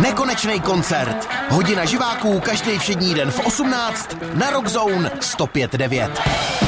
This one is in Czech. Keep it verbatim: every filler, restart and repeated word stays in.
Nekonečný koncert. Hodina živáků každý všední den v osmnáct na Rock Zone sto pět devět.